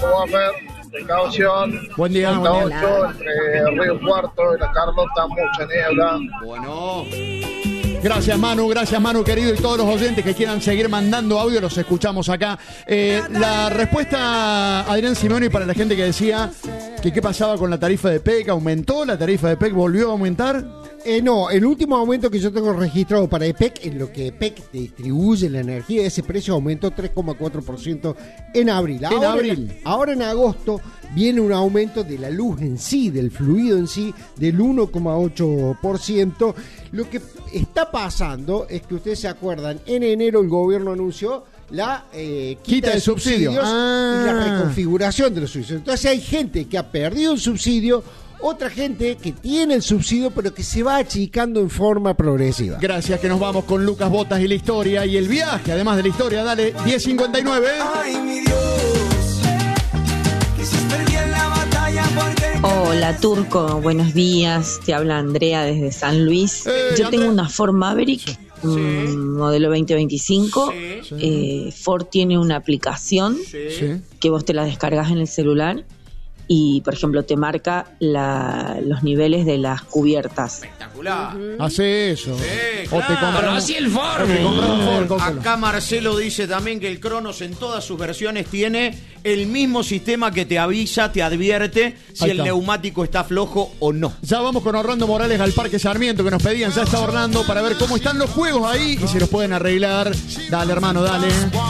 Wafer, precaución. Buen día. 58 entre Río Cuarto y La Carlota, mucha niebla. Bueno. Gracias Manu querido, y todos los oyentes que quieran seguir mandando audio, los escuchamos acá. La respuesta, Adrián Simoni, para la gente que decía que qué pasaba con la tarifa de PEC, ¿aumentó? ¿La tarifa de PEC volvió a aumentar? No, el último aumento que yo tengo registrado para EPEC, en lo que EPEC distribuye la energía, ese precio aumentó 3,4% en abril. Ahora en agosto viene un aumento de la luz en sí, del fluido en sí, del 1,8%. Lo que está pasando es que ustedes se acuerdan, en enero el gobierno anunció la quita de subsidios y la reconfiguración de los subsidios. Entonces hay gente que ha perdido el subsidio, otra gente que tiene el subsidio pero que se va achicando en forma progresiva. Gracias, que nos vamos con Lucas Botas y la historia y el viaje, además de la historia. Dale, 10:59. Ay, mi Dios, quizás perdí en la batalla porque... Hola Turco, buenos días, te habla Andrea desde San Luis. Yo tengo una Ford Maverick, modelo 2025. Ford tiene una aplicación que vos te la descargas en el celular y, por ejemplo, te marca los niveles de las cubiertas. Espectacular. Hace eso. Claro. O te compras Así el Ford. Acá Marcelo dice también que el Cronos en todas sus versiones tiene el mismo sistema que te avisa, te advierte si el neumático está flojo o no. Ya vamos con Orlando Morales al Parque Sarmiento, que nos pedían. Ya está Orlando para ver cómo están los juegos ahí y si los pueden arreglar. Dale, hermano, dale.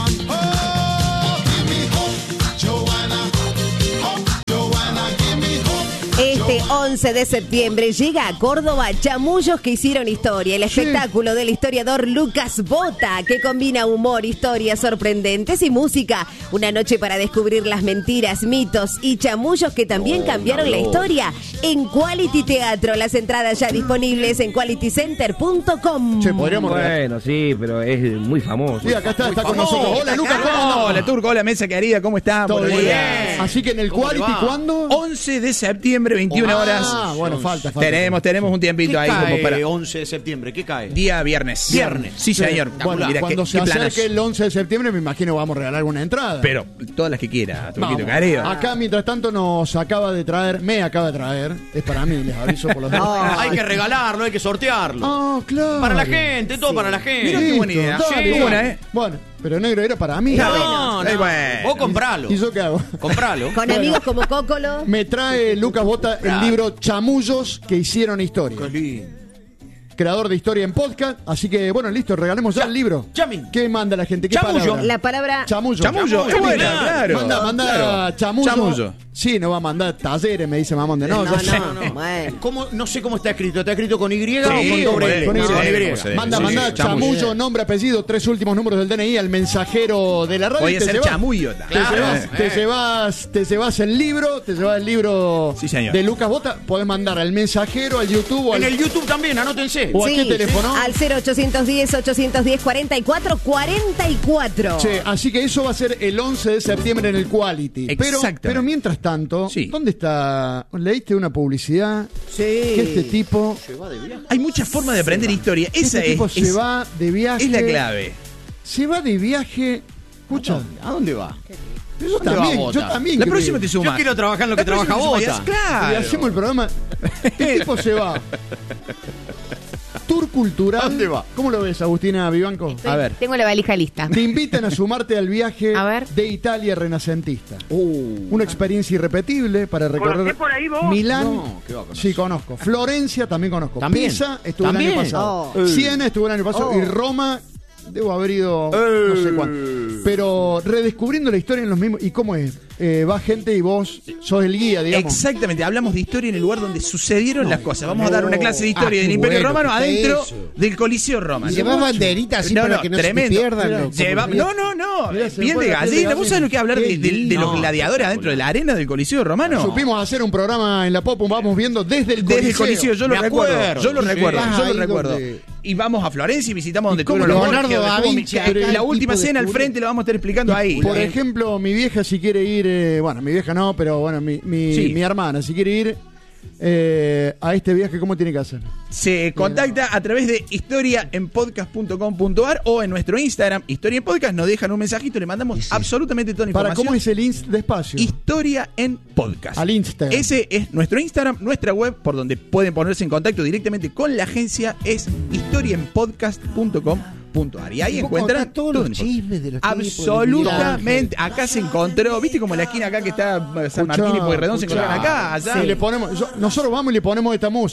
Este 11 de septiembre llega a Córdoba Chamullos que hicieron historia, el espectáculo del historiador Lucas Bota, que combina humor, historias sorprendentes y música. Una noche para descubrir las mentiras, mitos y chamullos que también cambiaron la historia en Quality Teatro. Las entradas ya disponibles en qualitycenter.com. Podríamos Bueno, sí, pero es muy famoso. Sí, acá está con nosotros. Hola, Lucas, ¿cómo andamos? Hola, Turco, hola, mesa querida, ¿cómo están? Todo Buenos bien. días. Así que en el Quality, ¿cuándo? 11 de septiembre, 21 horas. Ah, bueno, falta. Tenemos un tiempito ¿Qué ahí cae como para 11 de septiembre? ¿Qué cae? día viernes. Viernes. Sí, señor. Bueno, Mirá, cuando qué se planos. acerque el 11 de septiembre, me imagino vamos a regalar alguna entrada. Pero todas las que quiera, Turquito, Vamos. querido. Acá, mientras tanto, me acaba de traer, es para mí, les aviso por los dos. Hay que regalarlo, hay que sortearlo. Ah, claro. Para la gente, todo para la gente. Mira qué buena idea. Dale, Sí. Buena, Bueno, pero negro era para mí. No, no. Bueno. Vos compralo. ¿Y yo qué hago? Compralo. Con amigos como Cócolo. Me trae Lucas Bota el libro Chamullos que hicieron historia. Qué lindo. Creador de historia en podcast. Así que, bueno, listo, regalemos ya el libro. Llamen. ¿Qué manda la gente? ¿Qué Chamullo. palabra? La palabra Chamullo. Chamullo, es buena, claro. Manda Claro. chamullo. Chamullo. Sí, no va a mandar talleres, me dice Mamón de no. No, ya sé. no, bueno. ¿Cómo? No sé cómo está escrito. ¿Está escrito con Y o Sí, con doble L? con Y. Con Y. Sí, Manda, sí, manda chamullo. chamullo, nombre, apellido, 3 últimos números del DNI al mensajero de la radio. Voy a Te ser llevas- chamullo. Te llevas el libro Sí, señor. de Lucas Bota. Podés mandar al mensajero, al YouTube o En al, el YouTube también, anótense. o a qué teléfono. Al 0810-810-4444. Che, así que eso va a ser el 11 de septiembre en el Quality. Exactamente. Pero mientras tanto, Sí. ¿dónde está? ¿Leíste una publicidad? Sí. Que este tipo Hay muchas formas de aprender historia. Esa este tipo es, se va de viaje. es la clave. Se va de viaje. Escucha, ¿A dónde va? yo también, va Bota? yo también. La creo. próxima te Yo sumas. quiero trabajar en lo que trabaja Bota. Y Claro. hacemos el programa. El tipo se va. Tour cultural. ¿A dónde va? ¿Cómo lo ves, Agustina Vivanco? A ver. Tengo la valija lista. Te invitan a sumarte al viaje A ver. de Italia renacentista. Una experiencia irrepetible para recorrer Milán. No, ¿qué va a conocer? Sí, conozco. Florencia también conozco. ¿También? Pisa estuve el ¿También? año pasado. Oh. Siena estuve el año pasado. Y Roma debo haber ido no sé cuándo. Pero redescubriendo la historia en los mismos. ¿Y cómo es? Va gente y vos sos el guía, digamos. Exactamente, hablamos de historia en el lugar donde sucedieron las cosas. Vamos a dar una clase de historia Ah, del qué Imperio bueno Romano que está adentro eso. del Coliseo Romano. Y llevas banderitas así para que no se te pierdan. ¿no? Lleva- Como- no. Mirá, se Piel fue de la piel de gallina. ¿Vos sabés lo que es hablar Qué de lindo. los gladiadores adentro de la arena del Coliseo Romano? Supimos hacer un programa en la Pop, vamos viendo desde el Coliseo. Desde el Coliseo, yo lo Me recuerdo. acuerdo. Yo lo Sí. recuerdo, Ah, yo lo ahí recuerdo. donde- Y vamos a Florencia y visitamos donde cómo tuvieron los Leonardo Borgia, da donde Vinci, estuvo acá el la última tipo de cena al cultura. frente lo vamos a estar explicando ahí. Por ejemplo, mi vieja si quiere ir, bueno, mi vieja no, pero bueno, mi Sí. hermana si quiere ir, a este viaje, ¿cómo tiene que hacer? Se contacta a través de historiaenpodcast.com.ar o en nuestro Instagram, Historia en Podcast, nos dejan un mensajito, le mandamos absolutamente toda la información. ¿Cómo es el despacio? Historia en Podcast. Al Instagram. Ese es nuestro Instagram, nuestra web, por donde pueden ponerse en contacto directamente con la agencia, es historiaenpodcast.com.ar. Y ahí encuentran todos los chismes de los absolutamente. Acá se encontró, ¿viste como la esquina acá que está San Martín y Pueyrredón se encontraron acá? Allá. Sí, nosotros vamos y le ponemos esta música.